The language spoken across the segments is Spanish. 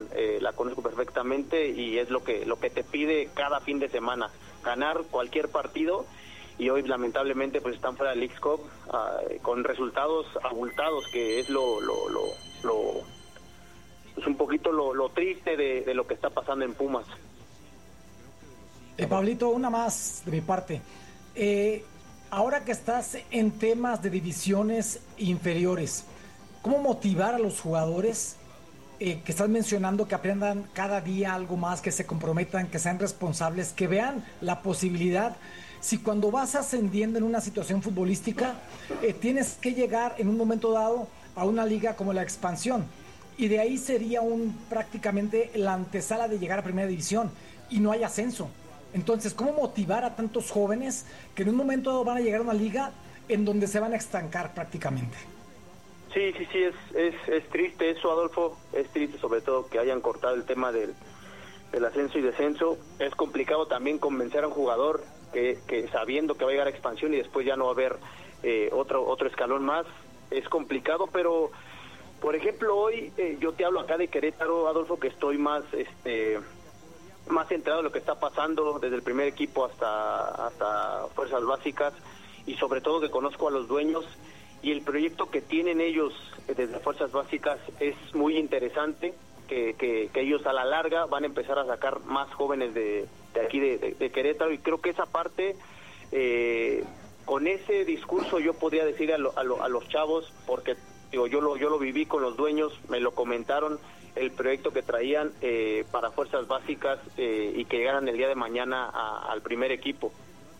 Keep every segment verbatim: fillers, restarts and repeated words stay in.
eh, la conozco perfectamente y es lo que lo que te pide cada fin de semana, ganar cualquier partido, y hoy lamentablemente pues están fuera del Leagues Cup uh, con resultados abultados, que es lo lo lo, lo es un poquito lo, lo triste de, de lo que está pasando en Pumas. Eh, Pablito, una más de mi parte. Eh, ahora que estás en temas de divisiones inferiores, ¿cómo motivar a los jugadores eh, que estás mencionando, que aprendan cada día algo más, que se comprometan, que sean responsables, que vean la posibilidad? Si cuando vas ascendiendo en una situación futbolística, eh, tienes que llegar en un momento dado a una liga como la expansión, y de ahí sería un prácticamente la antesala de llegar a primera división, y no hay ascenso. Entonces, ¿cómo motivar a tantos jóvenes que en un momento dado van a llegar a una liga en donde se van a estancar prácticamente? Sí, sí, sí, es, es, es triste eso, Adolfo, es triste sobre todo que hayan cortado el tema del, del ascenso y descenso. Es complicado también convencer a un jugador que, que sabiendo que va a llegar a expansión y después ya no va a haber eh, otro, otro escalón más. Es complicado, pero por ejemplo hoy eh, yo te hablo acá de Querétaro, Adolfo, que estoy más este más centrado en lo que está pasando desde el primer equipo hasta hasta fuerzas básicas, y sobre todo que conozco a los dueños, y el proyecto que tienen ellos desde fuerzas básicas es muy interesante, que, que, que ellos a la larga van a empezar a sacar más jóvenes de, de aquí de, de, de Querétaro, y creo que esa parte, eh, con ese discurso yo podría decir a, lo, a, lo, a los chavos, porque digo, yo lo yo lo viví con los dueños, me lo comentaron, el proyecto que traían eh, para fuerzas básicas eh, y que llegaran el día de mañana a, al primer equipo.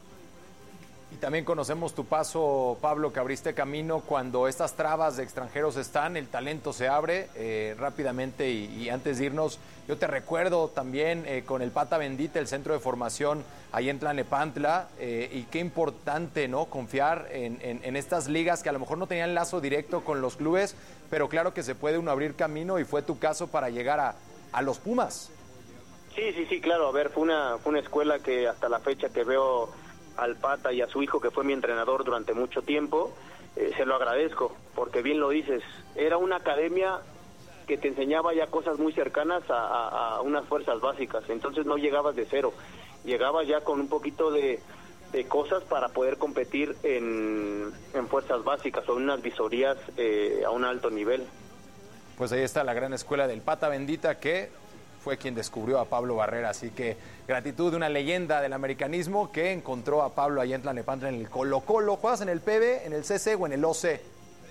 Y también conocemos tu paso, Pablo, que abriste camino cuando estas trabas de extranjeros están, el talento se abre eh, rápidamente, y, y antes de irnos, yo te recuerdo también eh, con el Pata Bendita, el centro de formación ahí en Tlalnepantla, eh, y qué importante, ¿no?, confiar en, en, en estas ligas que a lo mejor no tenían lazo directo con los clubes, pero claro que se puede uno abrir camino, y fue tu caso para llegar a, a los Pumas. Sí, sí, sí, claro, a ver, fue una, fue una escuela que hasta la fecha que veo al Pata y a su hijo, que fue mi entrenador durante mucho tiempo, eh, se lo agradezco, porque bien lo dices, era una academia que te enseñaba ya cosas muy cercanas a, a, a unas fuerzas básicas, entonces no llegabas de cero, llegabas ya con un poquito de, de cosas para poder competir en, en fuerzas básicas o en unas visorías eh, a un alto nivel. Pues ahí está la gran escuela del Pata Bendita, que fue quien descubrió a Pablo Barrera, así que gratitud de una leyenda del americanismo que encontró a Pablo allá en Tlalnepantla en el Colo Colo. ¿Juegas en el P B, en el C C o en el O C?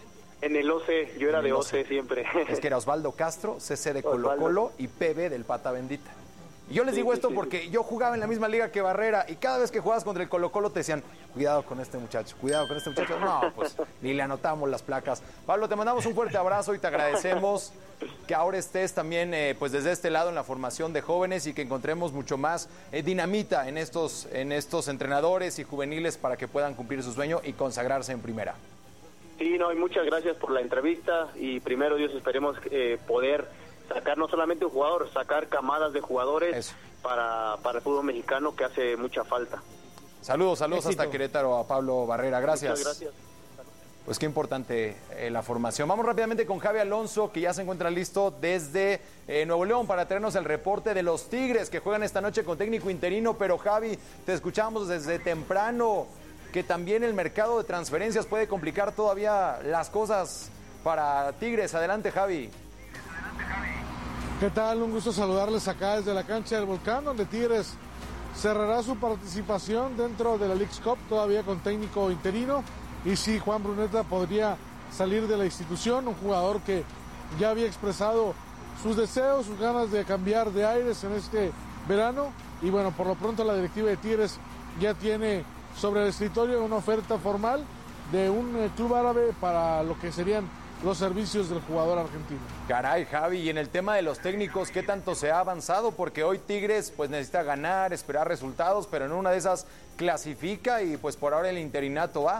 En el O C, yo era de O C siempre. Es que era Osvaldo Castro, C C de Colo Colo y P B del Pata Bendita. Y yo les digo esto porque yo jugaba en la misma liga que Barrera, y cada vez que jugabas contra el Colo Colo te decían, cuidado con este muchacho, cuidado con este muchacho. No, pues ni le anotamos las placas. Pablo, te mandamos un fuerte abrazo y te agradecemos que ahora estés también eh, pues desde este lado en la formación de jóvenes, y que encontremos mucho más eh, dinamita en estos, en estos entrenadores y juveniles para que puedan cumplir su sueño y consagrarse en primera. Sí, no, y muchas gracias por la entrevista, y primero Dios esperemos eh, poder sacar no solamente un jugador, sacar camadas de jugadores para, para el fútbol mexicano, que hace mucha falta. Saludos, saludos Éxito. hasta Querétaro a Pablo Barrera, gracias. Muchas gracias. Pues qué importante eh, la formación. Vamos rápidamente con Javi Alonso, que ya se encuentra listo desde eh, Nuevo León para traernos el reporte de los Tigres, que juegan esta noche con técnico interino. Pero Javi, te escuchamos desde temprano, que también el mercado de transferencias puede complicar todavía las cosas para Tigres. Adelante, Javi. ¿Qué tal? Un gusto saludarles acá desde la cancha del Volcán, donde Tigres cerrará su participación dentro de la Leagues Cup, todavía con técnico interino. Y sí, Juan Bruneta podría salir de la institución, un jugador que ya había expresado sus deseos, sus ganas de cambiar de aires en este verano. Y bueno, por lo pronto la directiva de Tigres ya tiene sobre el escritorio una oferta formal de un eh, club árabe para lo que serían los servicios del jugador argentino. Caray, Javi, y en el tema de los técnicos, ¿qué tanto se ha avanzado? Porque hoy Tigres pues necesita ganar, esperar resultados, pero en una de esas clasifica, y pues por ahora el interinato va.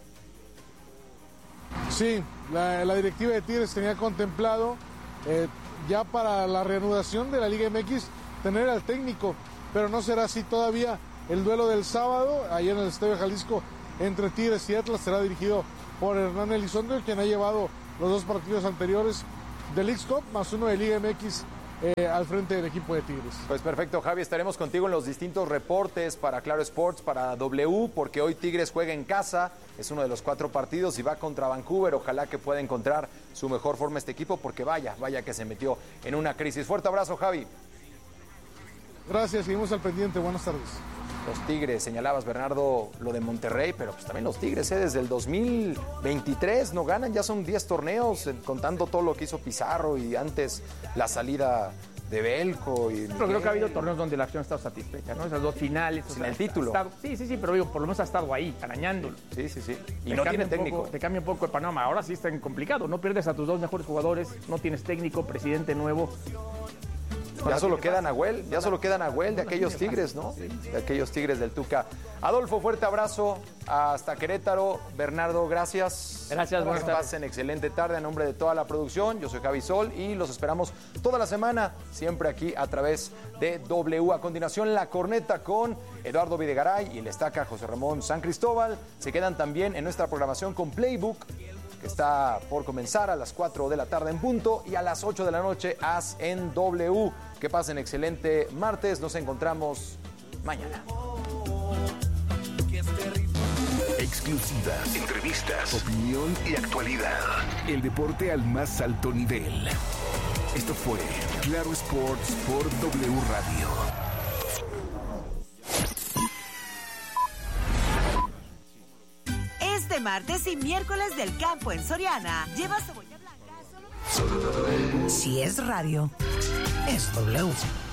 Sí, la, la directiva de Tigres tenía contemplado eh, ya para la reanudación de la Liga M X tener al técnico, pero no será así todavía. El duelo del sábado, ayer en el Estadio Jalisco, entre Tigres y Atlas, será dirigido por Hernán Elizondo, quien ha llevado los dos partidos anteriores de Leagues Cup, más uno de Liga M X eh, al frente del equipo de Tigres. Pues perfecto, Javi, estaremos contigo en los distintos reportes para Claro Sports, para W, porque hoy Tigres juega en casa, es uno de los cuatro partidos y va contra Vancouver. Ojalá que pueda encontrar su mejor forma este equipo, porque vaya, vaya que se metió en una crisis. Fuerte abrazo, Javi. Gracias, seguimos al pendiente, buenas tardes. Los Tigres, señalabas, Bernardo, lo de Monterrey, pero pues también los Tigres, ¿eh? Desde el dos mil veintitrés no ganan, ya son diez torneos, eh, contando todo lo que hizo Pizarro y antes la salida de Belko. Y pero creo que ha habido torneos donde la acción ha estado satisfecha, ¿no? Esas dos finales. Sin el título. Estado, sí, sí, sí, pero digo, por lo menos ha estado ahí, arañándolo. Sí, sí, sí. Y te no tiene un técnico. Poco, te cambia un poco el panorama. Ahora sí está complicado, no pierdes a tus dos mejores jugadores, no tienes técnico, presidente nuevo. Ya solo queda Nahuel, ya solo queda Nahuel de aquellos Tigres, ¿no? De aquellos Tigres del Tuca. Adolfo, fuerte abrazo hasta Querétaro. Bernardo, gracias. Gracias, buenas tardes. Pasen excelente tarde a nombre de toda la producción. Yo soy Javi Sol y los esperamos toda la semana, siempre aquí a través de W. A continuación, La Corneta con Eduardo Videgaray y el estaca José Ramón San Cristóbal. Se quedan también en nuestra programación con Playbook, que está por comenzar a las cuatro de la tarde en punto, y a las ocho de la noche As en W. Que pasen excelente martes, nos encontramos mañana. Exclusivas, entrevistas, opinión y actualidad. El deporte al más alto nivel. Esto fue Claro Sports por W Radio. Este martes y miércoles del campo en Soriana, lleva cebolla blanca solo... Si es radio, es W.